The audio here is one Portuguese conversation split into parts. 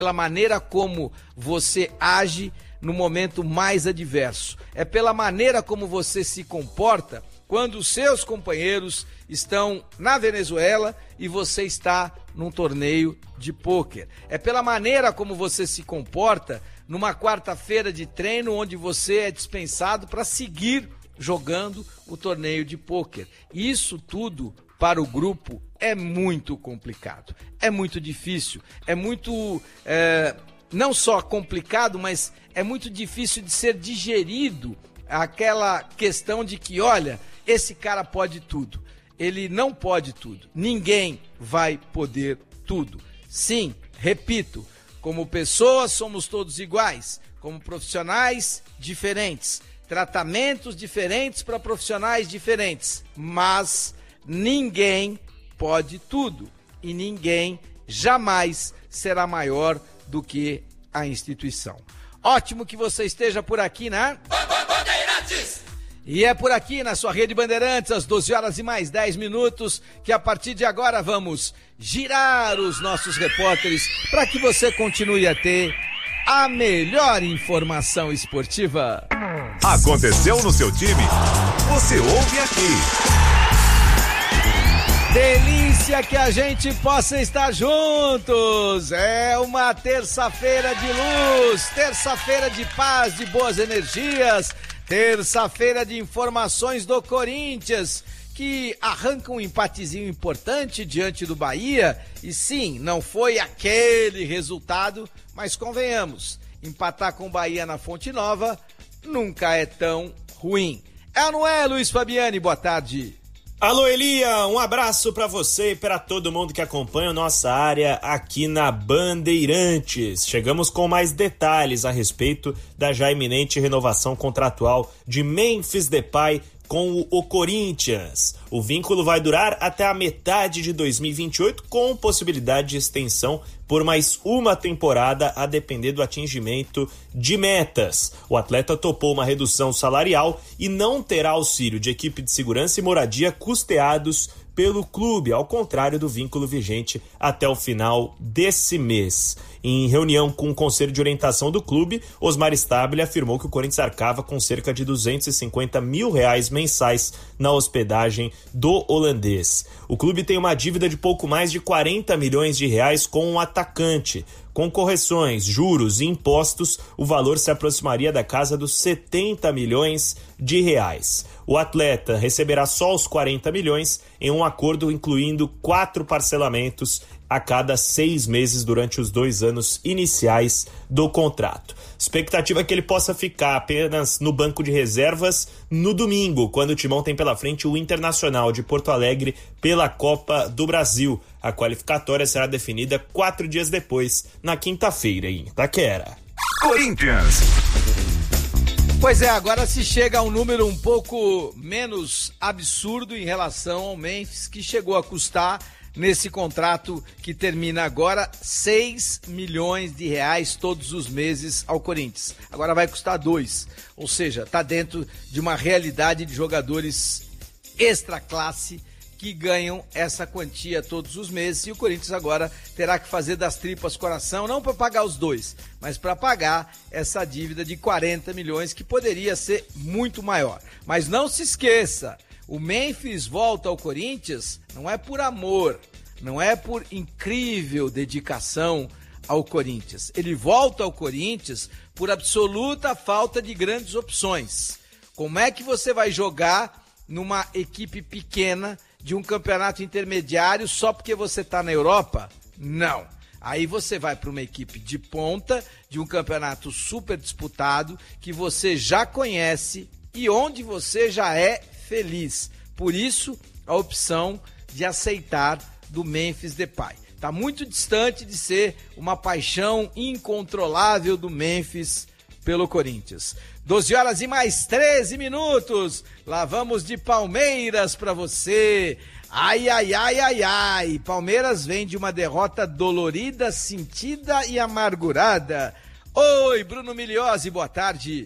pela maneira como você age no momento mais adverso. É pela maneira como você se comporta quando os seus companheiros estão na Venezuela e você está num torneio de pôquer. É pela maneira como você se comporta numa quarta-feira de treino onde você é dispensado para seguir jogando o torneio de pôquer. Isso tudo para o grupo é muito complicado, é muito difícil, é muito, não só complicado, mas é muito difícil de ser digerido aquela questão de que, olha, esse cara pode tudo. Ele não pode tudo. Ninguém vai poder tudo. Sim, repito, como pessoas somos todos iguais, como profissionais diferentes, tratamentos diferentes para profissionais diferentes, mas ninguém pode tudo e ninguém jamais será maior do que a instituição. Ótimo que você esteja por aqui, né? Bandeirantes! E é por aqui na sua Rede Bandeirantes, às 12 horas e mais 10 minutos, que a partir de agora vamos girar os nossos repórteres para que você continue a ter a melhor informação esportiva. Aconteceu no seu time? Você ouve aqui. Delícia que a gente possa estar juntos. É uma terça-feira de luz, terça-feira de paz, de boas energias, terça-feira de informações do Corinthians, que arranca um empatezinho importante diante do Bahia. E sim, não foi aquele resultado, mas convenhamos, empatar com o Bahia na Fonte Nova nunca é tão ruim. É ou não é, Luiz Fabiani? Boa tarde. Alô, Elia, um abraço para você e para todo mundo que acompanha a nossa área aqui na Bandeirantes. Chegamos com mais detalhes a respeito da já iminente renovação contratual de Memphis Depay com o Corinthians. O vínculo vai durar até a metade de 2028, com possibilidade de extensão por mais uma temporada, a depender do atingimento de metas. O atleta topou uma redução salarial e não terá auxílio de equipe de segurança e moradia custeados pelo clube, ao contrário do vínculo vigente até o final desse mês. Em reunião com o Conselho de Orientação do clube, Osmar Stabile afirmou que o Corinthians arcava com cerca de R$250 mil mensais na hospedagem do holandês. O clube tem uma dívida de pouco mais de R$40 milhões com o atacante. Com correções, juros e impostos, o valor se aproximaria da casa dos R$70 milhões. O atleta receberá só os 40 milhões em um acordo incluindo 4 parcelamentos a cada 6 meses durante os 2 anos iniciais do contrato. Expectativa é que ele possa ficar apenas no banco de reservas no domingo, quando o Timão tem pela frente o Internacional de Porto Alegre pela Copa do Brasil. A qualificatória será definida 4 dias depois, na quinta-feira, em Itaquera. Corinthians. Pois é, agora se chega a um número um pouco menos absurdo em relação ao Memphis, que chegou a custar, nesse contrato que termina agora, R$6 milhões todos os meses ao Corinthians. Agora vai custar 2, ou seja, está dentro de uma realidade de jogadores extra classe que ganham essa quantia todos os meses, e o Corinthians agora terá que fazer das tripas coração, não para pagar os 2, mas para pagar essa dívida de 40 milhões, que poderia ser muito maior. Mas não se esqueça, o Memphis volta ao Corinthians não é por amor, não é por incrível dedicação ao Corinthians. Ele volta ao Corinthians por absoluta falta de grandes opções. Como é que você vai jogar numa equipe pequena de um campeonato intermediário só porque você está na Europa? Não. Aí você vai para uma equipe de ponta, de um campeonato super disputado, que você já conhece e onde você já é feliz. Por isso, a opção de aceitar do Memphis Depay. Está muito distante de ser uma paixão incontrolável do Memphis pelo Corinthians. 12 horas e mais 13 minutos. Lá vamos de Palmeiras para você. Ai, ai, ai, ai, ai. Palmeiras vem de uma derrota dolorida, sentida e amargurada. Oi, Bruno Miliozzi, boa tarde.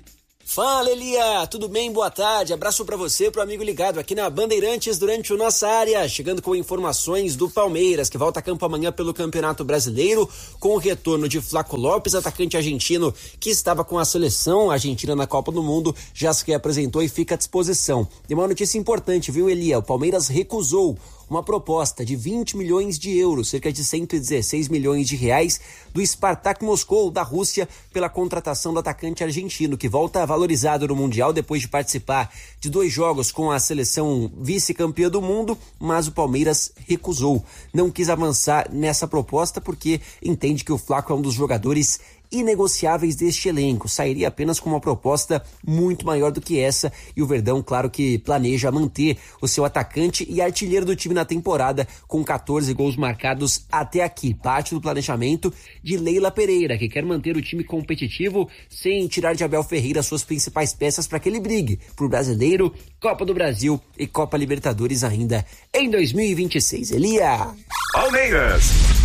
Fala, Elia, tudo bem? Boa tarde, abraço pra você, pro amigo ligado aqui na Bandeirantes durante o Nossa Área, chegando com informações do Palmeiras, que volta a campo amanhã pelo Campeonato Brasileiro, com o retorno de Flaco Lopes, atacante argentino que estava com a seleção argentina na Copa do Mundo, já se apresentou e fica à disposição. E uma notícia importante, viu, Elia? O Palmeiras recusou uma proposta de 20 milhões de euros, cerca de 116 milhões de reais, do Spartak Moscou, da Rússia, pela contratação do atacante argentino, que volta valorizado no Mundial depois de participar de 2 jogos com a seleção vice-campeã do mundo, mas o Palmeiras recusou. Não quis avançar nessa proposta porque entende que o Flaco é um dos jogadores inegociáveis deste elenco, sairia apenas com uma proposta muito maior do que essa, e o Verdão, claro que planeja manter o seu atacante e artilheiro do time na temporada, com 14 gols marcados até aqui, parte do planejamento de Leila Pereira, que quer manter o time competitivo sem tirar de Abel Ferreira suas principais peças para que ele brigue por Brasileiro, Copa do Brasil e Copa Libertadores ainda em 2026. Elia! Palmeiras!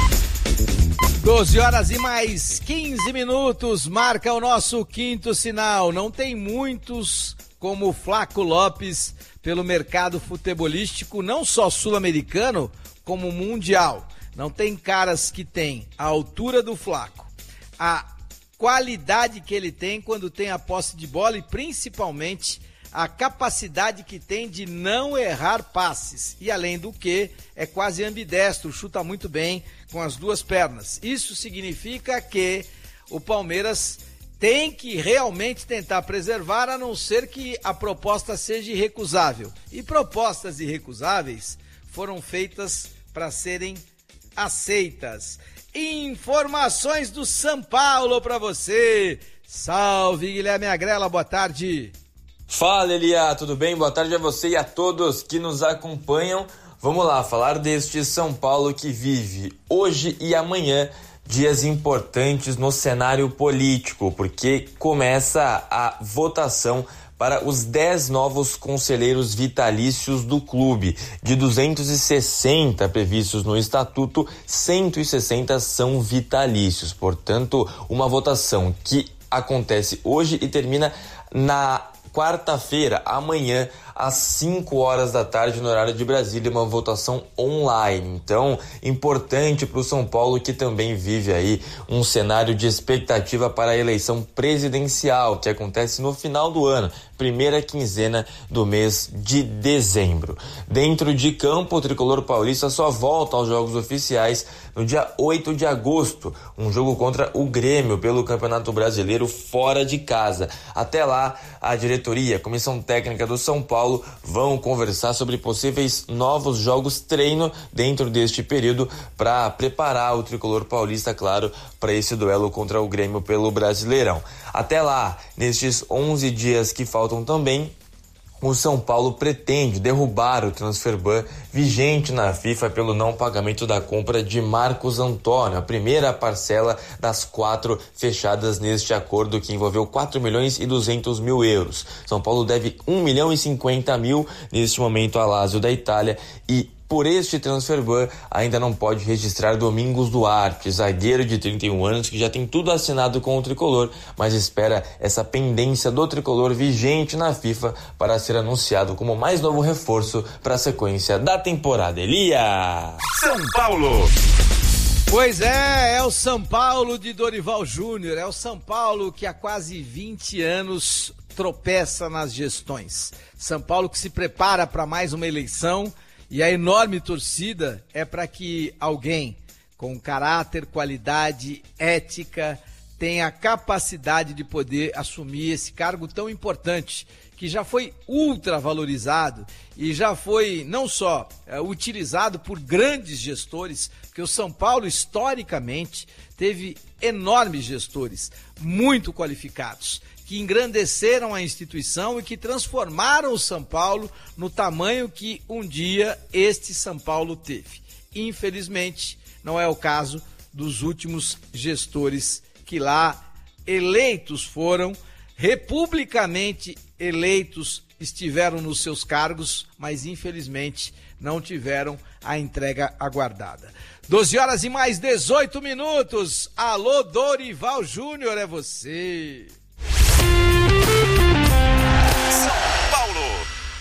12 horas e mais 15 minutos, marca o nosso quinto sinal. Não tem muitos como o Flaco Lopes pelo mercado futebolístico, não só sul-americano, como mundial. Não tem caras que têm a altura do Flaco, a qualidade que ele tem quando tem a posse de bola e principalmente a capacidade que tem de não errar passes. E além do que, é quase ambidestro, chuta muito bem com as 2 pernas. Isso significa que o Palmeiras tem que realmente tentar preservar, a não ser que a proposta seja irrecusável. E propostas irrecusáveis foram feitas para serem aceitas. Informações do São Paulo para você. Salve, Guilherme Agrela, boa tarde. Fala, Elia, tudo bem? Boa tarde a você e a todos que nos acompanham. Vamos lá, falar deste São Paulo que vive hoje e amanhã dias importantes no cenário político, porque começa a votação para os 10 novos conselheiros vitalícios do clube. De 260 previstos no estatuto, 160 são vitalícios. Portanto, uma votação que acontece hoje e termina na quarta-feira, amanhã, às 5 horas da tarde, no horário de Brasília, uma votação online. Então, importante para o São Paulo, que também vive aí um cenário de expectativa para a eleição presidencial, que acontece no final do ano, primeira quinzena do mês de dezembro. Dentro de campo, o tricolor paulista só volta aos jogos oficiais no dia 8 de agosto, um jogo contra o Grêmio pelo Campeonato Brasileiro fora de casa. Até lá, a diretoria, a comissão técnica do São Paulo vão conversar sobre possíveis novos jogos treino dentro deste período para preparar o tricolor paulista, claro, para esse duelo contra o Grêmio pelo Brasileirão. Até lá, nestes 11 dias que faltam também, o São Paulo pretende derrubar o transfer ban vigente na FIFA pelo não pagamento da compra de Marcos Antônio, a primeira parcela das 4 fechadas neste acordo que envolveu 4 milhões e 200 mil euros. São Paulo deve 1 milhão e 50 mil neste momento a Lazio da Itália e por este transfer ban, ainda não pode registrar Domingos Duarte, zagueiro de 31 anos, que já tem tudo assinado com o tricolor, mas espera essa pendência do tricolor vigente na FIFA para ser anunciado como mais novo reforço para a sequência da temporada. Elia! São Paulo! Pois é o São Paulo de Dorival Júnior, é o São Paulo que há quase 20 anos tropeça nas gestões. São Paulo que se prepara para mais uma eleição. E a enorme torcida é para que alguém com caráter, qualidade, ética, tenha capacidade de poder assumir esse cargo tão importante, que já foi ultra valorizado e já foi não só utilizado por grandes gestores, porque o São Paulo historicamente teve enormes gestores, muito qualificados, que engrandeceram a instituição e que transformaram o São Paulo no tamanho que um dia este São Paulo teve. Infelizmente, não é o caso dos últimos gestores que lá eleitos foram, republicamente eleitos, estiveram nos seus cargos, mas infelizmente não tiveram a entrega aguardada. 12 horas e mais 18 minutos. Alô, Dorival Júnior, é você.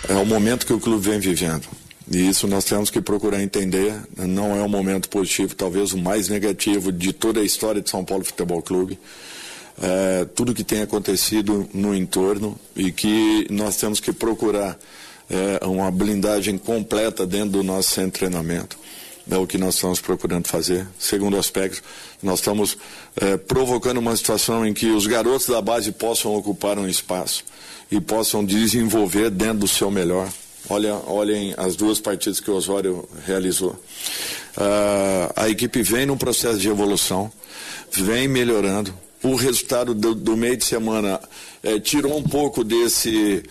É o momento que o clube vem vivendo. E isso nós temos que procurar entender. Não é um momento positivo, talvez o mais negativo de toda a história de São Paulo Futebol Clube. Tudo que tem acontecido no entorno e que nós temos que procurar uma blindagem completa dentro do nosso centro de treinamento. É o que nós estamos procurando fazer. Segundo aspecto, nós estamos provocando uma situação em que os garotos da base possam ocupar um espaço e possam desenvolver dentro do seu melhor. Olhem as 2 partidas que o Osório realizou. A equipe vem num processo de evolução, vem melhorando. O resultado do meio de semana tirou um pouco desse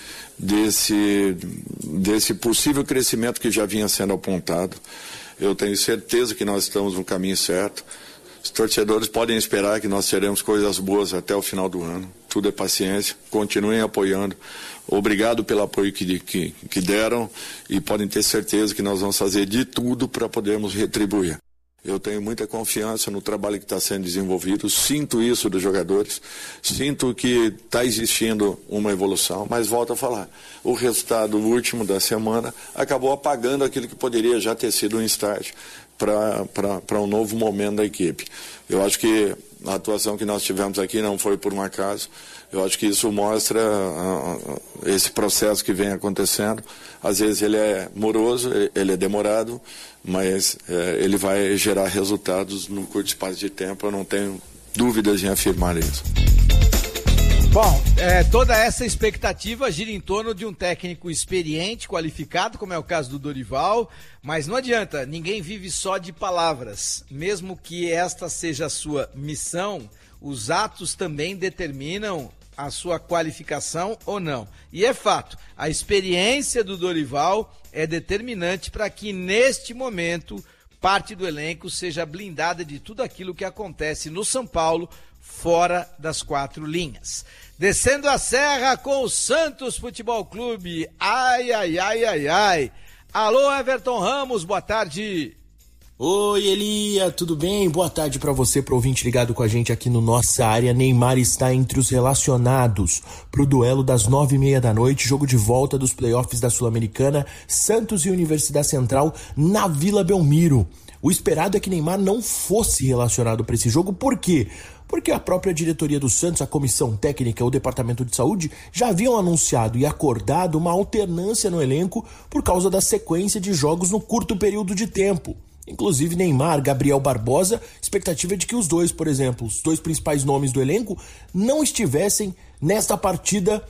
possível crescimento que já vinha sendo apontado. Eu tenho certeza que nós estamos no caminho certo. Os torcedores podem esperar que nós teremos coisas boas até o final do ano. Tudo é paciência. Continuem apoiando. Obrigado pelo apoio que deram e podem ter certeza que nós vamos fazer de tudo para podermos retribuir. Eu tenho muita confiança no trabalho que está sendo desenvolvido, sinto isso dos jogadores, sinto que está existindo uma evolução, mas volto a falar, o resultado último da semana acabou apagando aquilo que poderia já ter sido um start para um novo momento da equipe. Eu acho que a atuação que nós tivemos aqui não foi por um acaso. Eu acho que isso mostra esse processo que vem acontecendo. Às vezes ele é moroso, ele é demorado, mas ele vai gerar resultados num curto espaço de tempo. Eu não tenho dúvidas em afirmar isso. Bom, toda essa expectativa gira em torno de um técnico experiente, qualificado, como é o caso do Dorival, mas não adianta, ninguém vive só de palavras. Mesmo que esta seja a sua missão, os atos também determinam a sua qualificação ou não. E é fato, a experiência do Dorival é determinante para que neste momento parte do elenco seja blindada de tudo aquilo que acontece no São Paulo fora das 4 linhas. Descendo a serra com o Santos Futebol Clube. Ai, ai, ai, ai, ai. Alô, Everton Ramos, boa tarde. Oi, Elia, tudo bem? Boa tarde para você, pro ouvinte ligado com a gente aqui no Nossa Área. Neymar está entre os relacionados pro duelo das 9h30 da noite, jogo de volta dos playoffs da Sul-Americana, Santos e Universidade Central na Vila Belmiro. O esperado é que Neymar não fosse relacionado para esse jogo, por quê? Porque a própria diretoria do Santos, a comissão técnica, o departamento de saúde, já haviam anunciado e acordado uma alternância no elenco por causa da sequência de jogos no curto período de tempo. Inclusive Neymar, Gabriel Barbosa, expectativa de que os dois, por exemplo, os 2 principais nomes do elenco, não estivessem nesta partida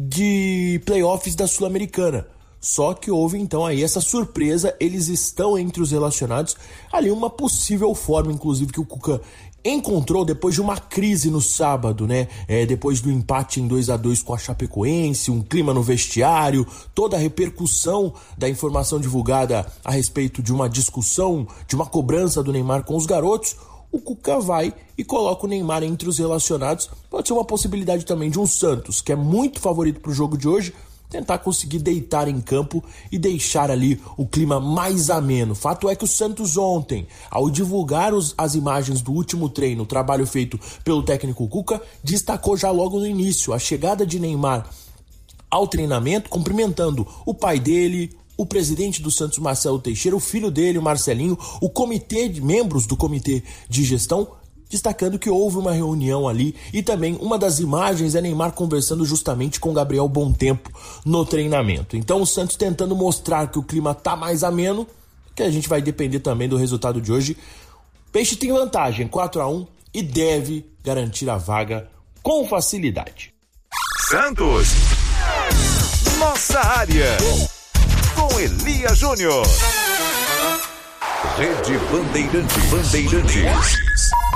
de playoffs da Sul-Americana. Só que houve então aí essa surpresa, eles estão entre os relacionados, ali uma possível forma, inclusive, que o Cuca encontrou depois de uma crise no sábado, né? Depois do empate em 2-2 com a Chapecoense, um clima no vestiário, toda a repercussão da informação divulgada a respeito de uma discussão, de uma cobrança do Neymar com os garotos, o Cuca vai e coloca o Neymar entre os relacionados. Pode ser uma possibilidade também de um Santos, que é muito favorito para o jogo de hoje, tentar conseguir deitar em campo e deixar ali o clima mais ameno. Fato é que o Santos ontem, ao divulgar as imagens do último treino, o trabalho feito pelo técnico Cuca, destacou já logo no início a chegada de Neymar ao treinamento, cumprimentando o pai dele, o presidente do Santos, Marcelo Teixeira, o filho dele, o Marcelinho, o comitê de membros do comitê de gestão, destacando que houve uma reunião ali e também uma das imagens é Neymar conversando justamente com Gabriel Bontempo no treinamento. Então o Santos tentando mostrar que o clima tá mais ameno, que a gente vai depender também do resultado de hoje. Peixe tem vantagem, 4-1 e deve garantir a vaga com facilidade. Santos, nossa área, com Elia Júnior. Rede Bandeirantes.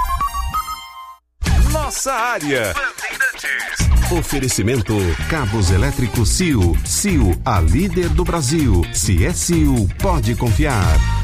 Nossa área. Oferecimento Cabos Elétricos CIO. CIO, a líder do Brasil. Se é CIO, pode confiar.